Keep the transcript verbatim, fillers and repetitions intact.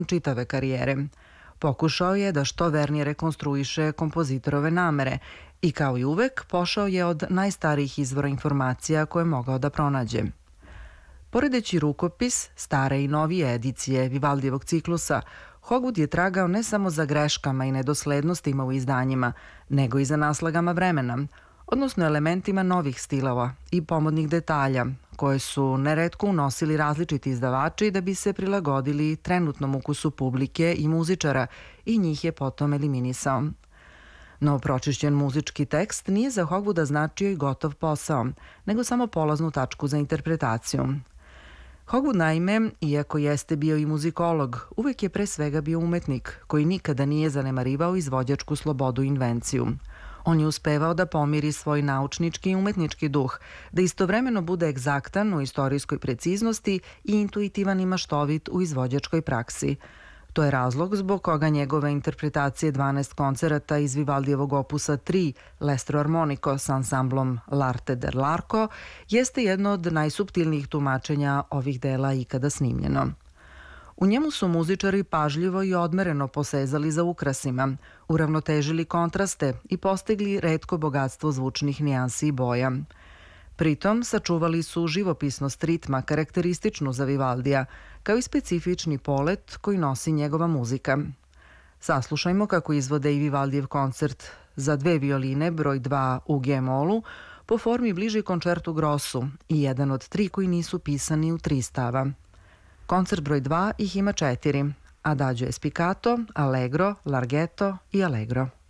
čitave karijere. Pokušao je da što vernije rekonstruiše kompozitorove namere i kao i uvek pošao je od najstarijih izvora informacija koje je mogao da pronađe. Poredeći rukopis, stare i novije edicije Vivaldijevog ciklusa, Hogwood je tragao ne samo za greškama i nedoslednostima u izdanjima, nego i za naslagama vremena, odnosno elementima novih stilova i pomodnih detalja, koje su neretko unosili različiti izdavači da bi se prilagodili trenutnom ukusu publike i muzičara i njih je potom eliminisao. No pročišćen muzički tekst nije za Hogwooda značio i gotov posao, nego samo polaznu tačku za interpretaciju. Hogwood naime, iako jeste bio i muzikolog, uvek je pre svega bio umetnik koji nikada nije zanemarivao izvođačku slobodu i invenciju. On je uspevao da pomiri svoj naučnički i umetnički duh, da istovremeno bude egzaktan u istorijskoj preciznosti i intuitivan i maštovit u izvođačkoj praksi. To je razlog zbog koga njegove interpretacije dvanaest koncerata iz Vivaldijevog opusa tri L'Estro Armonico sa ansamblom L'Arte del Larco jeste jedno od najsuptilnijih tumačenja ovih dela ikada snimljeno. U njemu su muzičari pažljivo i odmereno posezali za ukrasima, uravnotežili kontraste i postigli retko bogatstvo zvučnih nijansi i boja. Pritom sačuvali su živopisnost ritma karakterističnu za Vivaldija, kao i specifični polet koji nosi njegova muzika. Saslušajmo kako izvode i Vivaldijev koncert za dve violine broj dva u G-molu po formi bliži končertu grosu i jedan od tri koji nisu pisani u tri stava. Koncert broj dva ih ima četiri: Adagio e spiccato, Allegro, Larghetto i Allegro.